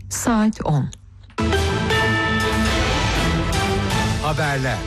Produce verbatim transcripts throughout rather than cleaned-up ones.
Saat on. Haberler.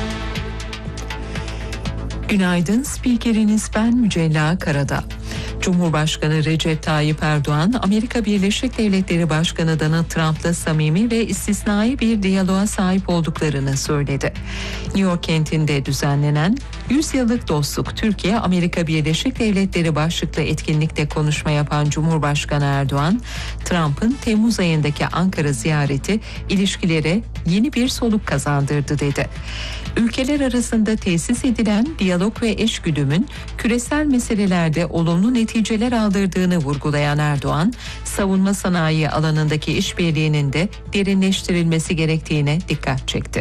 Günaydın, spikeriniz ben Mücella Karadağ. Cumhurbaşkanı Recep Tayyip Erdoğan, Amerika Birleşik Devletleri Başkanı Donald Trump'la samimi ve istisnai bir diyaloğa sahip olduklarını söyledi. New York kentinde düzenlenen yüz yıllık dostluk Türkiye-Amerika Birleşik Devletleri başlıklı etkinlikte konuşma yapan Cumhurbaşkanı Erdoğan, Trump'ın Temmuz ayındaki Ankara ziyareti ilişkilere yeni bir soluk kazandırdı dedi. Ülkeler arasında tesis edilen diyalog ve eşgüdümün küresel meselelerde olumlu neticeler aldırdığını vurgulayan Erdoğan, savunma sanayi alanındaki işbirliğinin de derinleştirilmesi gerektiğine dikkat çekti.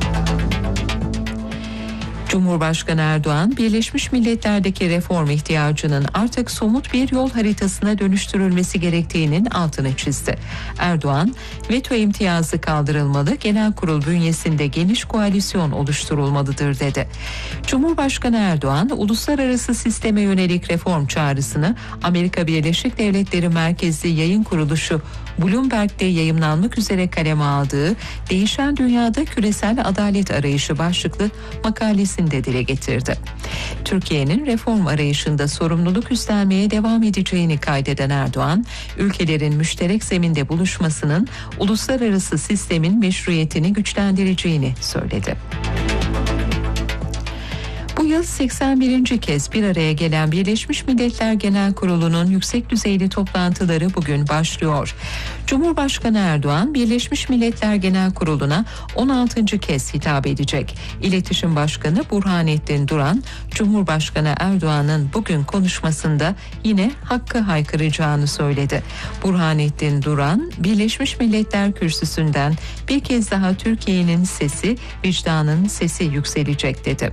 Cumhurbaşkanı Erdoğan, Birleşmiş Milletler'deki reform ihtiyacının artık somut bir yol haritasına dönüştürülmesi gerektiğinin altını çizdi. Erdoğan, veto imtiyazı kaldırılmalı, genel kurul bünyesinde geniş koalisyon oluşturulmalıdır dedi. Cumhurbaşkanı Erdoğan, uluslararası sisteme yönelik reform çağrısını Amerika Birleşik Devletleri merkezli yayın kuruluşu Bloomberg'de yayımlanmak üzere kaleme aldığı Değişen Dünyada Küresel Adalet Arayışı başlıklı makalesinde dile getirdi. Türkiye'nin reform arayışında sorumluluk üstlenmeye devam edeceğini kaydeden Erdoğan, ülkelerin müşterek zeminde buluşmasının uluslararası sistemin meşruiyetini güçlendireceğini söyledi. Bu yıl seksen birinci kez bir araya gelen Birleşmiş Milletler Genel Kurulu'nun yüksek düzeyli toplantıları bugün başlıyor. Cumhurbaşkanı Erdoğan, Birleşmiş Milletler Genel Kurulu'na on altıncı kez hitap edecek. İletişim Başkanı Burhanettin Duran, Cumhurbaşkanı Erdoğan'ın bugün konuşmasında yine hakkı haykıracağını söyledi. Burhanettin Duran, Birleşmiş Milletler kürsüsünden bir kez daha Türkiye'nin sesi, vicdanın sesi yükselecek dedi.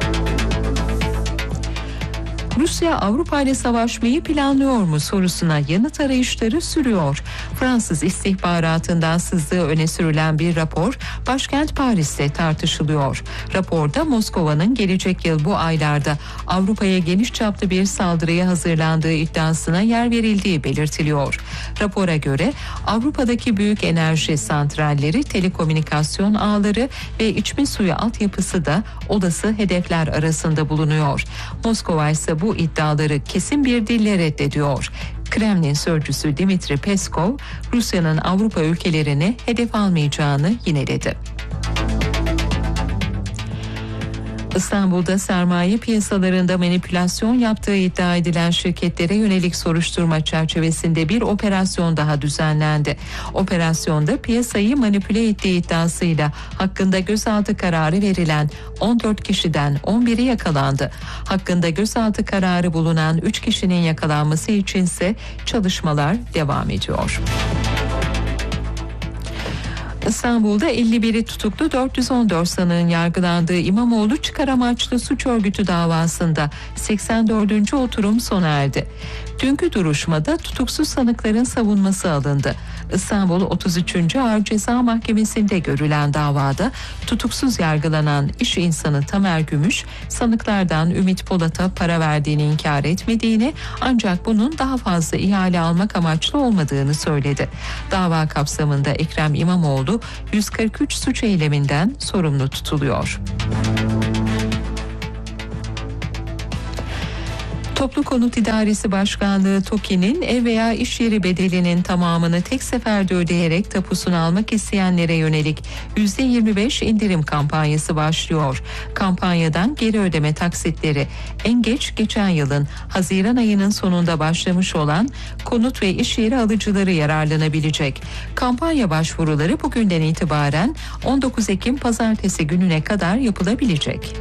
Rusya Avrupa ile savaşmayı planlıyor mu sorusuna yanıt arayışları sürüyor. Fransız istihbaratından sızdığı öne sürülen bir rapor başkent Paris'te tartışılıyor. Raporda Moskova'nın gelecek yıl bu aylarda Avrupa'ya geniş çaplı bir saldırıya hazırlandığı iddiasına yer verildiği belirtiliyor. Rapora göre Avrupa'daki büyük enerji santralleri, telekomünikasyon ağları ve içme suyu altyapısı da olası hedefler arasında bulunuyor. Moskova ise bu iddiaları kesin bir dille reddediyor. Kremlin sözcüsü Dmitri Peskov, Rusya'nın Avrupa ülkelerini hedef almayacağını yineledi. İstanbul'da sermaye piyasalarında manipülasyon yaptığı iddia edilen şirketlere yönelik soruşturma çerçevesinde bir operasyon daha düzenlendi. Operasyonda piyasayı manipüle ettiği iddiasıyla hakkında gözaltı kararı verilen on dört kişiden on biri yakalandı. Hakkında gözaltı kararı bulunan üç kişinin yakalanması içinse çalışmalar devam ediyor. İstanbul'da elli biri tutuklu dört yüz on dört sanığın yargılandığı İmamoğlu çıkar amaçlı suç örgütü davasında seksen dördüncü oturum sona erdi. Dünkü duruşmada tutuksuz sanıkların savunması alındı. İstanbul otuz üçüncü Ağır Ceza Mahkemesi'nde görülen davada tutuksuz yargılanan iş insanı Tamer Gümüş, sanıklardan Ümit Polat'a para verdiğini inkar etmediğini, ancak bunun daha fazla ihale almak amaçlı olmadığını söyledi. Dava kapsamında Ekrem İmamoğlu yüz kırk üç suç eyleminden sorumlu tutuluyor. Toplu Konut İdaresi Başkanlığı TOKİ'nin ev veya iş yeri bedelinin tamamını tek seferde ödeyerek tapusunu almak isteyenlere yönelik yüzde yirmi beş indirim kampanyası başlıyor. Kampanyadan geri ödeme taksitleri en geç geçen yılın Haziran ayının sonunda başlamış olan konut ve iş yeri alıcıları yararlanabilecek. Kampanya başvuruları bugünden itibaren on dokuz Ekim Pazartesi gününe kadar yapılabilecek.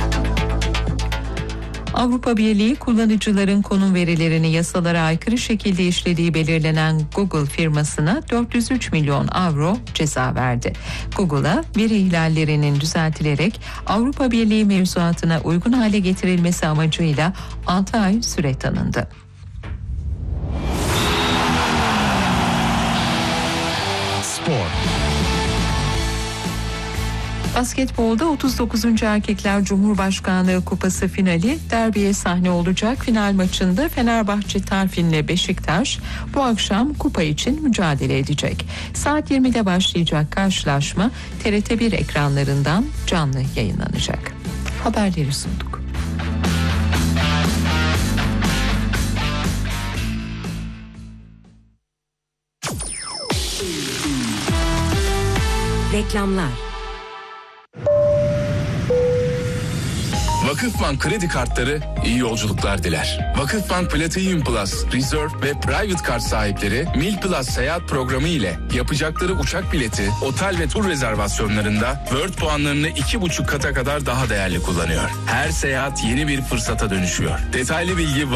Avrupa Birliği kullanıcıların konum verilerini yasalara aykırı şekilde işlediği belirlenen Google firmasına dört yüz üç milyon avro ceza verdi. Google'a veri ihlallerinin düzeltilerek Avrupa Birliği mevzuatına uygun hale getirilmesi amacıyla altı ay süre tanındı. Spor. Basketbolda otuz dokuzuncu Erkekler Cumhurbaşkanlığı Kupası finali derbiye sahne olacak. Final maçında Fenerbahçe Tarfin'le Beşiktaş bu akşam kupa için mücadele edecek. Saat yirmide başlayacak karşılaşma T R T bir ekranlarından canlı yayınlanacak. Haberleri sunduk. Reklamlar. Vakıfbank kredi kartları iyi yolculuklar diler. Vakıfbank Platinum Plus, Reserve ve Private Card sahipleri Mil Plus seyahat programı ile yapacakları uçak bileti, otel ve tur rezervasyonlarında World puanlarını iki buçuk kata kadar daha değerli kullanıyor. Her seyahat yeni bir fırsata dönüşüyor. Detaylı bilgi